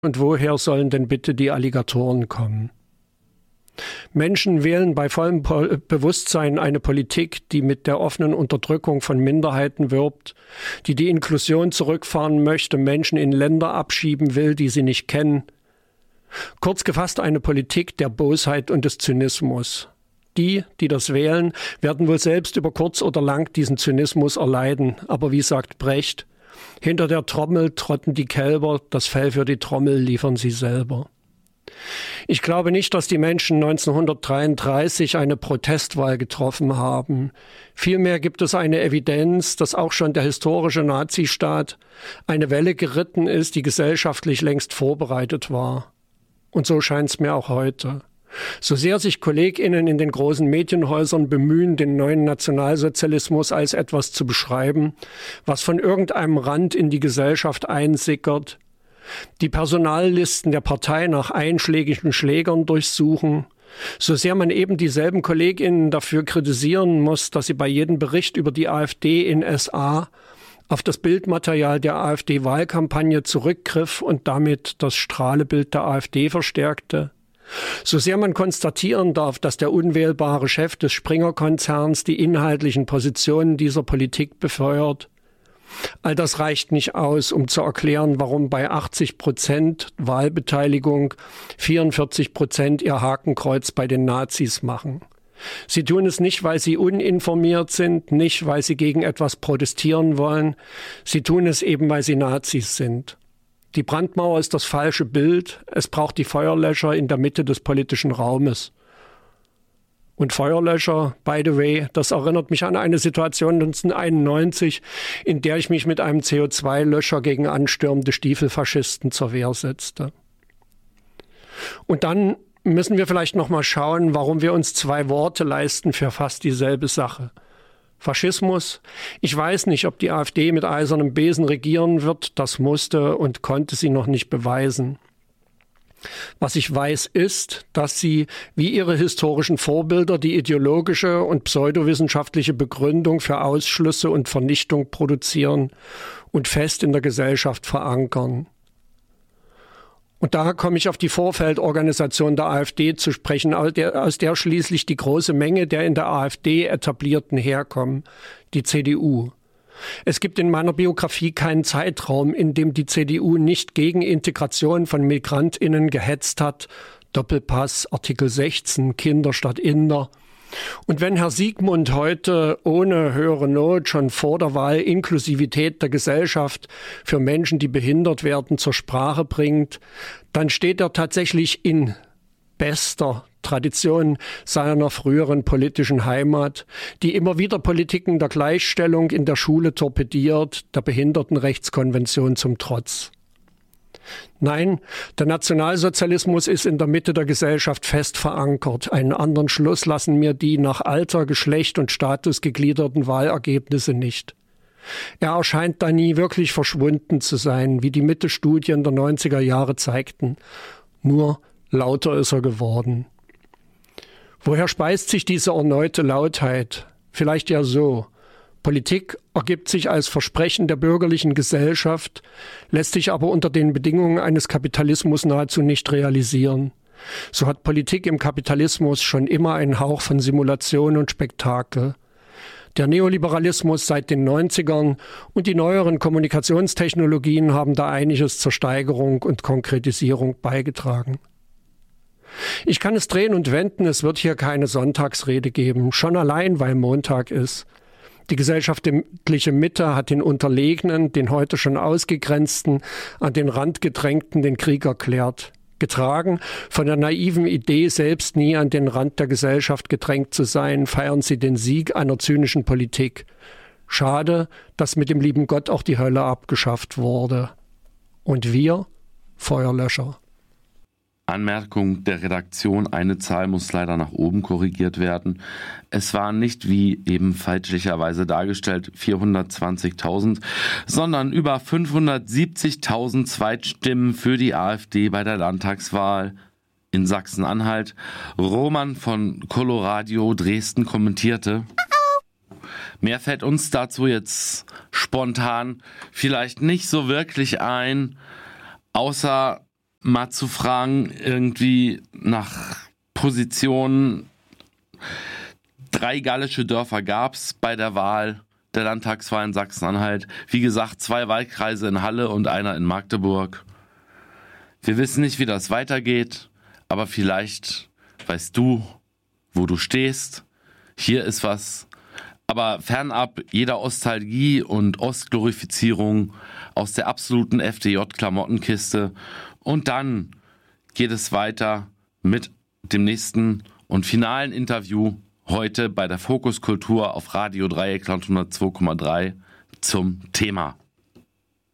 Und woher sollen denn bitte die Alligatoren kommen? Menschen wählen bei vollem Bewusstsein eine Politik, die mit der offenen Unterdrückung von Minderheiten wirbt, die die Inklusion zurückfahren möchte, Menschen in Länder abschieben will, die sie nicht kennen. Kurz gefasst eine Politik der Bosheit und des Zynismus. Die das wählen, werden wohl selbst über kurz oder lang diesen Zynismus erleiden. Aber wie sagt Brecht, hinter der Trommel trotten die Kälber, das Fell für die Trommel liefern sie selber. Ich glaube nicht, dass die Menschen 1933 eine Protestwahl getroffen haben. Vielmehr gibt es eine Evidenz, dass auch schon der historische Nazistaat eine Welle geritten ist, die gesellschaftlich längst vorbereitet war. Und so scheint es mir auch heute. So sehr sich KollegInnen in den großen Medienhäusern bemühen, den neuen Nationalsozialismus als etwas zu beschreiben, was von irgendeinem Rand in die Gesellschaft einsickert, die Personallisten der Partei nach einschlägigen Schlägern durchsuchen, so sehr man eben dieselben KollegInnen dafür kritisieren muss, dass sie bei jedem Bericht über die AfD in SA auf das Bildmaterial der AfD-Wahlkampagne zurückgriff und damit das Strahlebild der AfD verstärkte. So sehr man konstatieren darf, dass der unwählbare Chef des Springer-Konzerns die inhaltlichen Positionen dieser Politik befeuert. All das reicht nicht aus, um zu erklären, warum bei 80% Wahlbeteiligung 44% ihr Hakenkreuz bei den Nazis machen. Sie tun es nicht, weil sie uninformiert sind, nicht, weil sie gegen etwas protestieren wollen. Sie tun es eben, weil sie Nazis sind. Die Brandmauer ist das falsche Bild. Es braucht die Feuerlöscher in der Mitte des politischen Raumes. Und Feuerlöscher, by the way, das erinnert mich an eine Situation 1991, in der ich mich mit einem CO2-Löscher gegen anstürmende Stiefelfaschisten zur Wehr setzte. Und dann müssen wir vielleicht noch mal schauen, warum wir uns zwei Worte leisten für fast dieselbe Sache. Faschismus. Ich weiß nicht, ob die AfD mit eisernem Besen regieren wird. Das musste und konnte sie noch nicht beweisen. Was ich weiß ist, dass sie, wie ihre historischen Vorbilder, die ideologische und pseudowissenschaftliche Begründung für Ausschlüsse und Vernichtung produzieren und fest in der Gesellschaft verankern. Und da komme ich auf die Vorfeldorganisation der AfD zu sprechen, aus der schließlich die große Menge der in der AfD Etablierten herkommen, die CDU. Es gibt in meiner Biografie keinen Zeitraum, in dem die CDU nicht gegen Integration von MigrantInnen gehetzt hat. Doppelpass, Artikel 16, Kinder statt Inder. Und wenn Herr Siegmund heute ohne höhere Not schon vor der Wahl Inklusivität der Gesellschaft für Menschen, die behindert werden, zur Sprache bringt, dann steht er tatsächlich in bester Tradition seiner früheren politischen Heimat, die immer wieder Politiken der Gleichstellung in der Schule torpediert, der Behindertenrechtskonvention zum Trotz. Nein, der Nationalsozialismus ist in der Mitte der Gesellschaft fest verankert. Einen anderen Schluss lassen mir die nach Alter, Geschlecht und Status gegliederten Wahlergebnisse nicht. Er erscheint da nie wirklich verschwunden zu sein, wie die Mitte-Studien der 90er Jahre zeigten. Nur lauter ist er geworden. Woher speist sich diese erneute Lautheit? Vielleicht ja so. Politik ergibt sich als Versprechen der bürgerlichen Gesellschaft, lässt sich aber unter den Bedingungen eines Kapitalismus nahezu nicht realisieren. So hat Politik im Kapitalismus schon immer einen Hauch von Simulation und Spektakel. Der Neoliberalismus seit den 90ern und die neueren Kommunikationstechnologien haben da einiges zur Steigerung und Konkretisierung beigetragen. Ich kann es drehen und wenden, es wird hier keine Sonntagsrede geben, schon allein, weil Montag ist. Die gesellschaftliche Mitte hat den Unterlegenen, den heute schon Ausgegrenzten, an den Rand gedrängten den Krieg erklärt. Getragen von der naiven Idee, selbst nie an den Rand der Gesellschaft gedrängt zu sein, feiern sie den Sieg einer zynischen Politik. Schade, dass mit dem lieben Gott auch die Hölle abgeschafft wurde. Und wir? Feuerlöscher. Anmerkung der Redaktion, eine Zahl muss leider nach oben korrigiert werden. Es waren nicht, wie eben fälschlicherweise dargestellt, 420.000, sondern über 570.000 Zweitstimmen für die AfD bei der Landtagswahl in Sachsen-Anhalt. Roman von Coloradio Dresden kommentierte: Mehr fällt uns dazu jetzt spontan vielleicht nicht so wirklich ein, außer mal zu fragen, irgendwie nach Positionen. 3 gallische Dörfer gab es bei der Wahl der Landtagswahl in Sachsen-Anhalt. Wie gesagt, 2 Wahlkreise in Halle und einer in Magdeburg. Wir wissen nicht, wie das weitergeht, aber vielleicht weißt du, wo du stehst. Hier ist was. Aber fernab jeder Ostalgie und Ostglorifizierung aus der absoluten FDJ-Klamottenkiste. Und dann geht es weiter mit dem nächsten und finalen Interview heute bei der Fokus Kultur auf Radio Dreieckland 102,3 zum Thema.